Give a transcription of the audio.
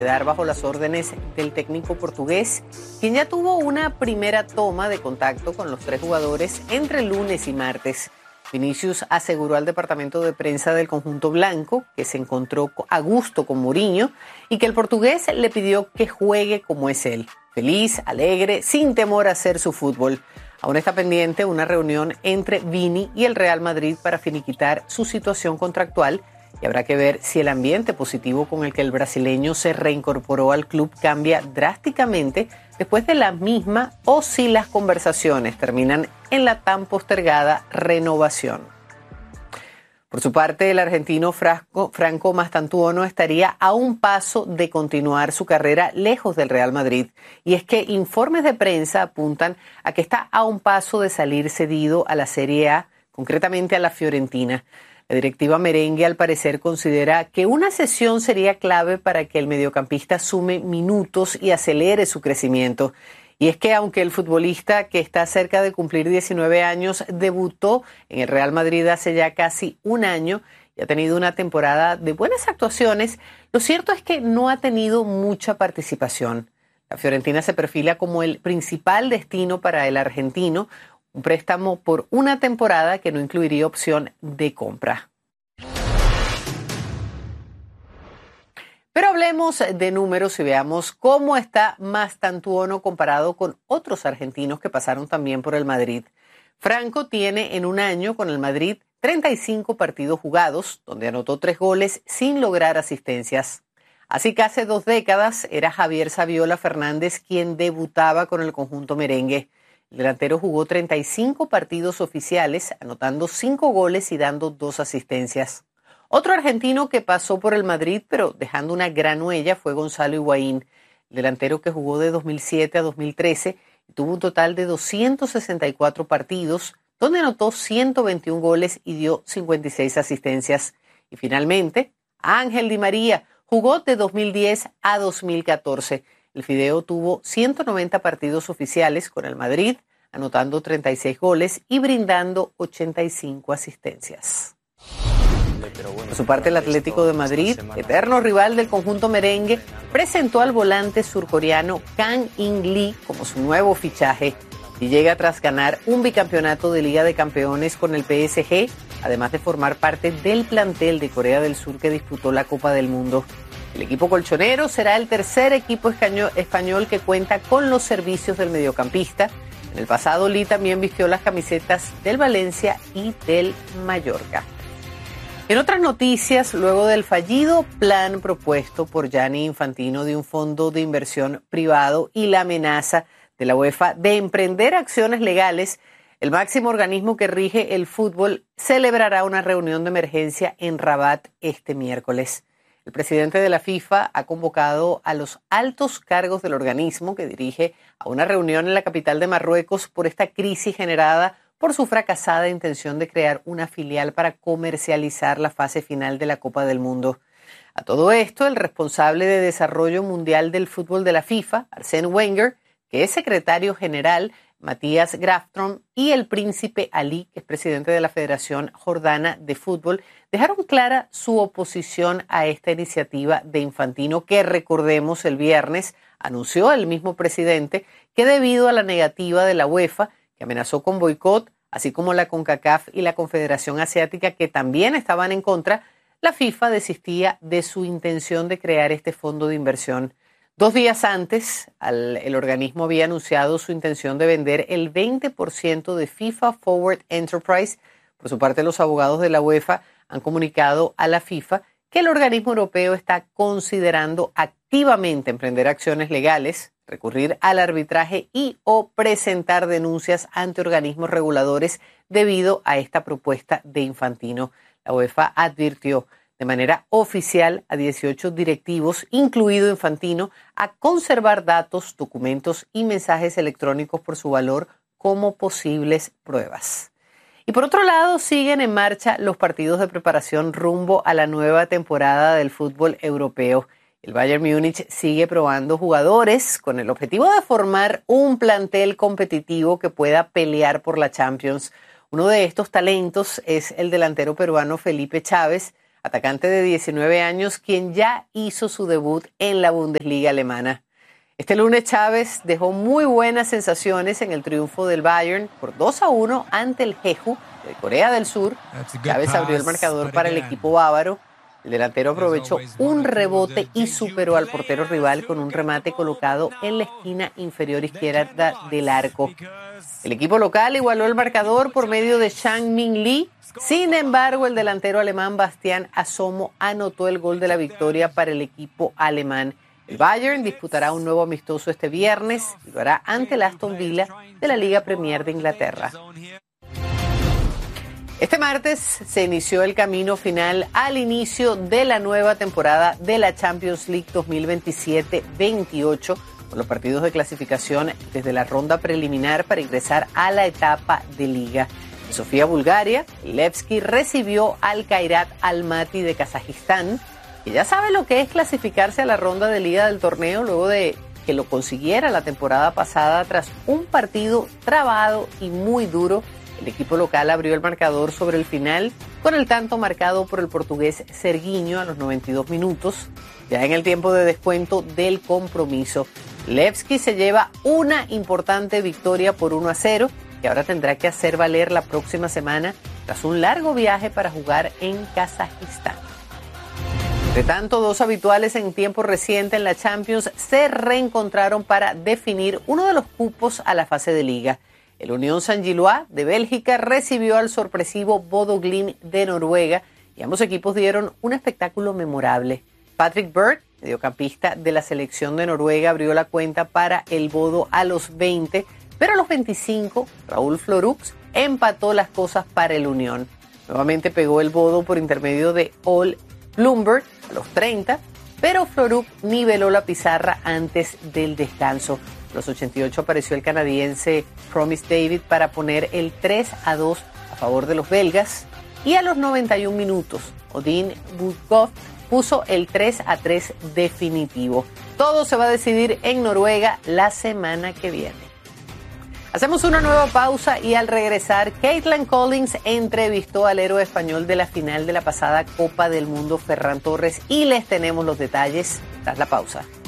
quedar bajo las órdenes del técnico portugués, quien ya tuvo una primera toma de contacto con los tres jugadores entre lunes y martes. Vinicius aseguró al departamento de prensa del conjunto blanco que se encontró a gusto con Mourinho y que el portugués le pidió que juegue como es él, feliz, alegre, sin temor a hacer su fútbol. Aún está pendiente una reunión entre Vini y el Real Madrid para finiquitar su situación contractual y habrá que ver si el ambiente positivo con el que el brasileño se reincorporó al club cambia drásticamente después de la misma o si las conversaciones terminan en la tan postergada renovación. Por su parte, el argentino Franco Mastantuono estaría a un paso de continuar su carrera lejos del Real Madrid. Y es que informes de prensa apuntan a que está a un paso de salir cedido a la Serie A, concretamente a la Fiorentina. La directiva merengue, al parecer, considera que una cesión sería clave para que el mediocampista sume minutos y acelere su crecimiento. Y es que aunque el futbolista, que está cerca de cumplir 19 años, debutó en el Real Madrid hace ya casi un año y ha tenido una temporada de buenas actuaciones, lo cierto es que no ha tenido mucha participación. La Fiorentina se perfila como el principal destino para el argentino, un préstamo por una temporada que no incluiría opción de compra. Pero hablemos de números y veamos cómo está Mastantuono comparado con otros argentinos que pasaron también por el Madrid. Franco tiene en un año con el Madrid 35 partidos jugados, donde anotó 3 goles sin lograr asistencias. Así que hace 2 décadas era Javier Saviola Fernández quien debutaba con el conjunto merengue. El delantero jugó 35 partidos oficiales, anotando 5 goles y dando 2 asistencias. Otro argentino que pasó por el Madrid, pero dejando una gran huella, fue Gonzalo Higuaín, el delantero que jugó de 2007 a 2013 y tuvo un total de 264 partidos, donde anotó 121 goles y dio 56 asistencias. Y finalmente, Ángel Di María jugó de 2010 a 2014. El Fideo tuvo 190 partidos oficiales con el Madrid, anotando 36 goles y brindando 85 asistencias. Por su parte, el Atlético de Madrid, eterno rival del conjunto merengue, presentó al volante surcoreano Kang In Lee como su nuevo fichaje y llega tras ganar un bicampeonato de Liga de Campeones con el PSG, además de formar parte del plantel de Corea del Sur que disputó la Copa del Mundo. El equipo colchonero será el tercer equipo español que cuenta con los servicios del mediocampista. En el pasado, Lee también vistió las camisetas del Valencia y del Mallorca. En otras noticias, luego del fallido plan propuesto por Gianni Infantino de un fondo de inversión privado y la amenaza de la UEFA de emprender acciones legales, el máximo organismo que rige el fútbol celebrará una reunión de emergencia en Rabat este miércoles. El presidente de la FIFA ha convocado a los altos cargos del organismo que dirige a una reunión en la capital de Marruecos por esta crisis generada por su fracasada intención de crear una filial para comercializar la fase final de la Copa del Mundo. A todo esto, el responsable de Desarrollo Mundial del Fútbol de la FIFA, Arsène Wenger, que es secretario general, Matías Grafstrom, y el príncipe Ali, que es presidente de la Federación Jordana de Fútbol, dejaron clara su oposición a esta iniciativa de Infantino, que, recordemos, el viernes anunció el mismo presidente que debido a la negativa de la UEFA, que amenazó con boicot, así como la CONCACAF y la Confederación Asiática, que también estaban en contra, la FIFA desistía de su intención de crear este fondo de inversión. 2 días antes, el organismo había anunciado su intención de vender el 20% de FIFA Forward Enterprise. Por su parte, los abogados de la UEFA han comunicado a la FIFA que el organismo europeo está considerando activamente emprender acciones legales, recurrir al arbitraje y o presentar denuncias ante organismos reguladores debido a esta propuesta de Infantino. La UEFA advirtió de manera oficial a 18 directivos, incluido Infantino, a conservar datos, documentos y mensajes electrónicos por su valor como posibles pruebas. Y por otro lado, siguen en marcha los partidos de preparación rumbo a la nueva temporada del fútbol europeo. El Bayern Múnich sigue probando jugadores con el objetivo de formar un plantel competitivo que pueda pelear por la Champions. Uno de estos talentos es el delantero peruano Felipe Chávez, atacante de 19 años, quien ya hizo su debut en la Bundesliga alemana. Este lunes Chávez dejó muy buenas sensaciones en el triunfo del Bayern por 2-1 ante el Jeju de Corea del Sur. Chávez abrió el marcador para el equipo bávaro. El delantero aprovechó un rebote y superó al portero rival con un remate colocado en la esquina inferior izquierda del arco. El equipo local igualó el marcador por medio de Chang Min Lee. Sin embargo, el delantero alemán Bastián Asomo anotó el gol de la victoria para el equipo alemán. El Bayern disputará un nuevo amistoso este viernes y lo hará ante el Aston Villa de la Liga Premier de Inglaterra. Este martes se inició el camino final al inicio de la nueva temporada de la Champions League 2027-28, con los partidos de clasificación desde la ronda preliminar para ingresar a la etapa de Liga. En Sofía, Bulgaria, Levski recibió al Kairat Almaty de Kazajistán, que ya sabe lo que es clasificarse a la ronda de Liga del torneo luego de que lo consiguiera la temporada pasada tras un partido trabado y muy duro. El equipo local abrió el marcador sobre el final con el tanto marcado por el portugués Serguinho a los 92 minutos, ya en el tiempo de descuento del compromiso. Levski se lleva una importante victoria por 1-0 que ahora tendrá que hacer valer la próxima semana tras un largo viaje para jugar en Kazajistán. Entre tanto, dos habituales en tiempo reciente en la Champions se reencontraron para definir uno de los cupos a la fase de Liga. El Unión Saint-Gilloise de Bélgica recibió al sorpresivo Bodo Glimt de Noruega y ambos equipos dieron un espectáculo memorable. Patrick Berg, mediocampista de la selección de Noruega, abrió la cuenta para el Bodo a los 20, pero a los 25, Raúl Florux empató las cosas para el Unión. Nuevamente pegó el Bodo por intermedio de Ole Blumberg a los 30, pero Florux niveló la pizarra antes del descanso. A los 88 apareció el canadiense Promise David para poner el 3-2 a favor de los belgas y a los 91 minutos Odin Budkov puso el 3-3 definitivo. Todo se va a decidir en Noruega la semana que viene. Hacemos una nueva pausa y al regresar, Caitlin Collins entrevistó al héroe español de la final de la pasada Copa del Mundo, Ferran Torres, y les tenemos los detalles tras la pausa.